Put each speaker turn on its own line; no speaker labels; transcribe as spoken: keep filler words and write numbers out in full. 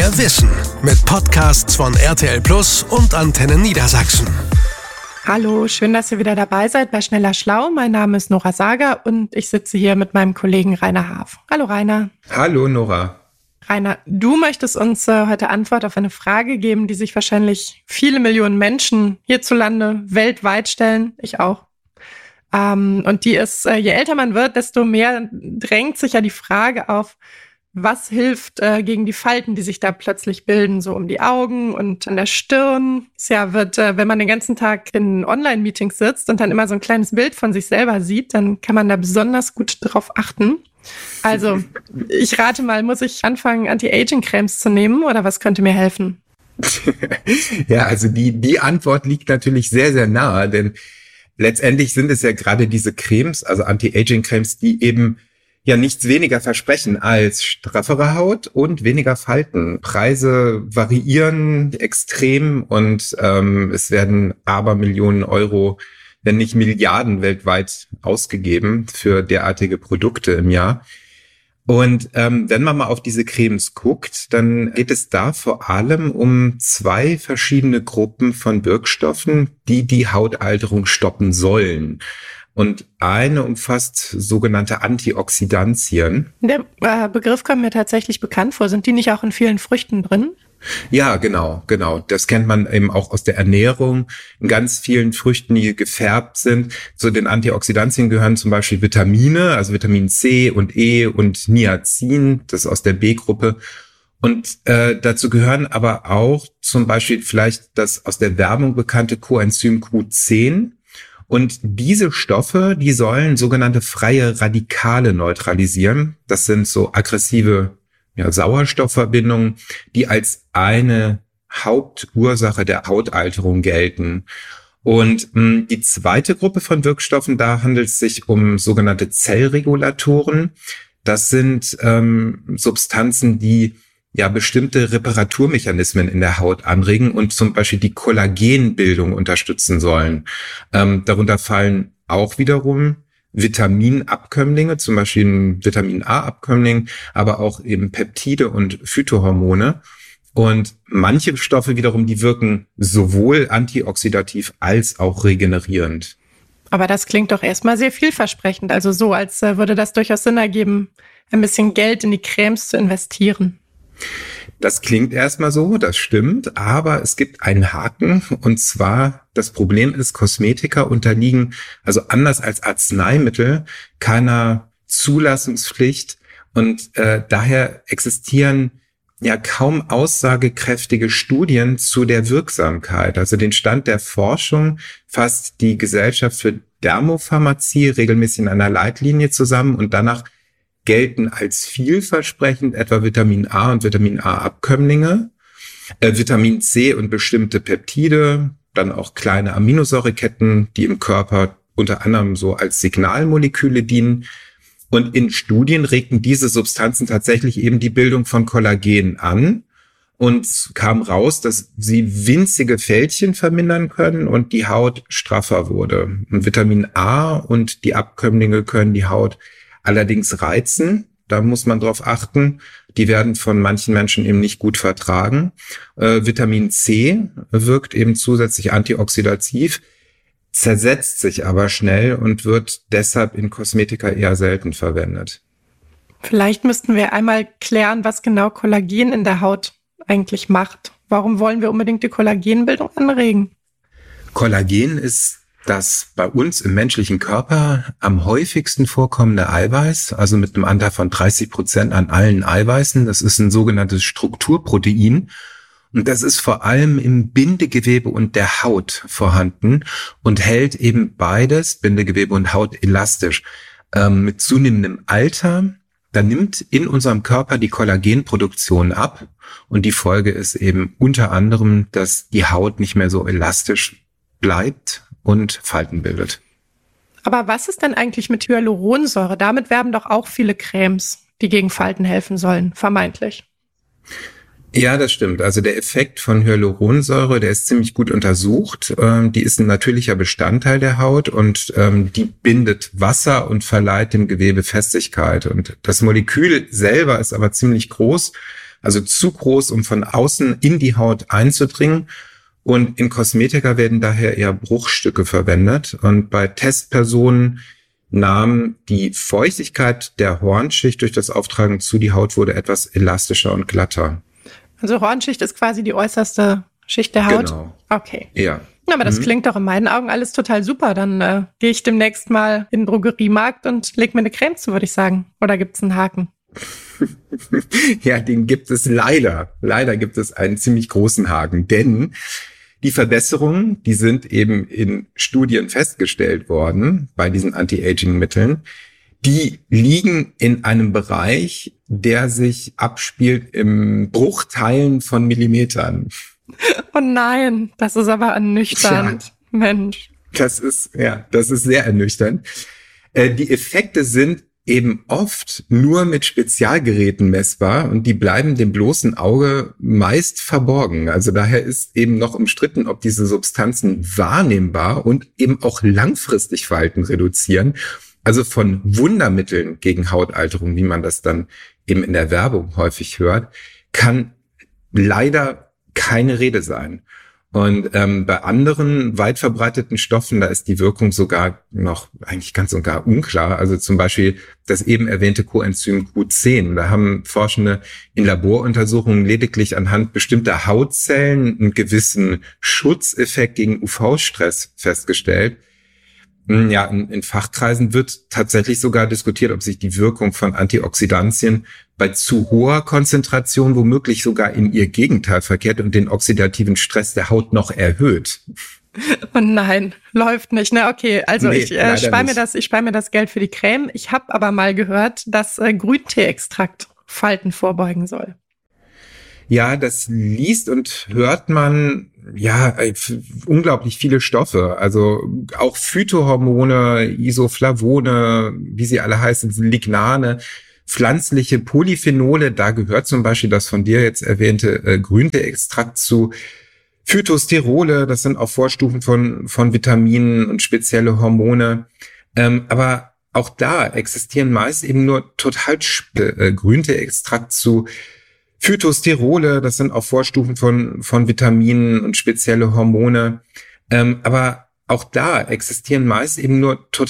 Mehr Wissen mit Podcasts von R T L Plus und Antenne Niedersachsen.
Hallo, schön, dass ihr wieder dabei seid bei Schneller Schlau. Mein Name ist Nora Sager und ich sitze hier mit meinem Kollegen Rainer Haaf. Hallo Rainer.
Hallo Nora.
Rainer, du möchtest uns äh, heute Antwort auf eine Frage geben, die sich wahrscheinlich viele Millionen Menschen hierzulande weltweit stellen. Ich auch. Ähm, und die ist, äh, je älter man wird, desto mehr drängt sich ja die Frage auf, was hilft äh, gegen die Falten, die sich da plötzlich bilden, so um die Augen und an der Stirn. Es ja wird, äh, wenn man den ganzen Tag in Online-Meetings sitzt und dann immer so ein kleines Bild von sich selber sieht, dann kann man da besonders gut drauf achten. Also, ich rate mal, muss ich anfangen, Anti-Aging-Cremes zu nehmen oder was könnte mir helfen?
Ja, also die, die Antwort liegt natürlich sehr, sehr nahe, denn letztendlich sind es ja gerade diese Cremes, also Anti-Aging-Cremes, die eben ja nichts weniger versprechen als straffere Haut und weniger Falten. Preise variieren extrem und ähm, es werden Abermillionen Euro, wenn nicht Milliarden weltweit ausgegeben für derartige Produkte im Jahr. Und ähm, wenn man mal auf diese Cremes guckt, dann geht es da vor allem um zwei verschiedene Gruppen von Wirkstoffen, die die Hautalterung stoppen sollen. Und eine umfasst sogenannte Antioxidantien.
Der äh, Begriff kommt mir tatsächlich bekannt vor. Sind die nicht auch in vielen Früchten drin?
Ja, genau, genau. Das kennt man eben auch aus der Ernährung. In ganz vielen Früchten, die gefärbt sind. Zu den Antioxidantien gehören zum Beispiel Vitamine, also Vitamin C und E und Niacin, das ist aus der B-Gruppe. Und äh, dazu gehören aber auch zum Beispiel vielleicht das aus der Werbung bekannte Coenzym Q zehn. Und diese Stoffe, die sollen sogenannte freie Radikale neutralisieren. Das sind so aggressive ja, Sauerstoffverbindungen, die als eine Hauptursache der Hautalterung gelten. Und mh, die zweite Gruppe von Wirkstoffen, da handelt es sich um sogenannte Zellregulatoren. Das sind ähm, Substanzen, die ja bestimmte Reparaturmechanismen in der Haut anregen und zum Beispiel die Kollagenbildung unterstützen sollen. Ähm, darunter fallen auch wiederum Vitaminabkömmlinge, zum Beispiel ein Vitamin A-Abkömmling, aber auch eben Peptide und Phytohormone. Und manche Stoffe wiederum, die wirken sowohl antioxidativ als auch regenerierend.
Aber das klingt doch erstmal sehr vielversprechend. Also so, als äh, würde das durchaus Sinn ergeben, ein bisschen Geld in die Cremes zu investieren.
Das klingt erstmal so, das stimmt, aber es gibt einen Haken und zwar das Problem ist, Kosmetika unterliegen, also anders als Arzneimittel, keiner Zulassungspflicht und äh, daher existieren ja kaum aussagekräftige Studien zu der Wirksamkeit. Also den Stand der Forschung fasst die Gesellschaft für Dermopharmazie regelmäßig in einer Leitlinie zusammen und danach gelten als vielversprechend etwa Vitamin A und Vitamin A-Abkömmlinge, äh, Vitamin C und bestimmte Peptide, dann auch kleine Aminosäureketten, die im Körper unter anderem so als Signalmoleküle dienen. Und in Studien regten diese Substanzen tatsächlich eben die Bildung von Kollagen an und kam raus, dass sie winzige Fältchen vermindern können und die Haut straffer wurde. Und Vitamin A und die Abkömmlinge können die Haut allerdings reizen, da muss man drauf achten, die werden von manchen Menschen eben nicht gut vertragen. Äh, Vitamin C wirkt eben zusätzlich antioxidativ, zersetzt sich aber schnell und wird deshalb in Kosmetika eher selten verwendet.
Vielleicht müssten wir einmal klären, was genau Kollagen in der Haut eigentlich macht. Warum wollen wir unbedingt die Kollagenbildung anregen?
Kollagen ist das bei uns im menschlichen Körper am häufigsten vorkommende Eiweiß, also mit einem Anteil von dreißig Prozent an allen Eiweißen. Das ist ein sogenanntes Strukturprotein. Und das ist vor allem im Bindegewebe und der Haut vorhanden und hält eben beides, Bindegewebe und Haut, elastisch. Ähm, mit zunehmendem Alter, da nimmt in unserem Körper die Kollagenproduktion ab. Und die Folge ist eben unter anderem, dass die Haut nicht mehr so elastisch bleibt und Falten bildet.
Aber was ist denn eigentlich mit Hyaluronsäure? Damit werben doch auch viele Cremes, die gegen Falten helfen sollen, vermeintlich.
Ja, das stimmt. Also der Effekt von Hyaluronsäure, der ist ziemlich gut untersucht. Ähm, die ist ein natürlicher Bestandteil der Haut und ähm, die bindet Wasser und verleiht dem Gewebe Festigkeit. Und das Molekül selber ist aber ziemlich groß, also zu groß, um von außen in die Haut einzudringen. Und in Kosmetika werden daher eher Bruchstücke verwendet. Und bei Testpersonen nahm die Feuchtigkeit der Hornschicht durch das Auftragen zu, die Haut wurde etwas elastischer und glatter.
Also Hornschicht ist quasi die äußerste Schicht der Haut?
Genau.
Okay.
Ja.
Aber das
mhm.
klingt doch in meinen Augen alles total super. Dann äh, gehe ich demnächst mal in den Drogeriemarkt und leg mir eine Creme zu, würde ich sagen. Oder gibt's einen Haken?
Ja, den gibt es leider. Leider gibt es einen ziemlich großen Haken, denn die Verbesserungen, die sind eben in Studien festgestellt worden bei diesen Anti-Aging-Mitteln, die liegen in einem Bereich, der sich abspielt im Bruchteilen von Millimetern.
Oh nein, das ist aber ernüchternd. Tja, Mensch.
Das ist, ja, das ist sehr ernüchternd. Äh, die Effekte sind eben oft nur mit Spezialgeräten messbar und die bleiben dem bloßen Auge meist verborgen. Also daher ist eben noch umstritten, ob diese Substanzen wahrnehmbar und eben auch langfristig Falten reduzieren. Also von Wundermitteln gegen Hautalterung, wie man das dann eben in der Werbung häufig hört, kann leider keine Rede sein. Und ähm, bei anderen weit verbreiteten Stoffen, da ist die Wirkung sogar noch eigentlich ganz und gar unklar. Also zum Beispiel das eben erwähnte Coenzym Q zehn. Da haben Forschende in Laboruntersuchungen lediglich anhand bestimmter Hautzellen einen gewissen Schutzeffekt gegen U V-Stress festgestellt. Ja, in, in Fachkreisen wird tatsächlich sogar diskutiert, ob sich die Wirkung von Antioxidantien bei zu hoher Konzentration womöglich sogar in ihr Gegenteil verkehrt und den oxidativen Stress der Haut noch erhöht.
Oh nein, läuft nicht. Ne, okay, also
nee,
ich äh, spare mir das, ich spare mir das Geld für die Creme. Ich habe aber mal gehört, dass äh, Grüntee-Extrakt Falten vorbeugen soll.
Ja, das liest und hört man, ja, unglaublich viele Stoffe. Also auch Phytohormone, Isoflavone, wie sie alle heißen, Lignane, pflanzliche Polyphenole. Da gehört zum Beispiel das von dir jetzt erwähnte äh, Grüntee-Extrakt zu. Phytosterole, das sind auch Vorstufen von, von Vitaminen und spezielle Hormone. Ähm, aber auch da existieren meist eben nur total äh, Grüntee-Extrakt zu Phytosterole, das sind auch Vorstufen von, von Vitaminen und spezielle Hormone. Ähm, aber auch da existieren meist eben nur total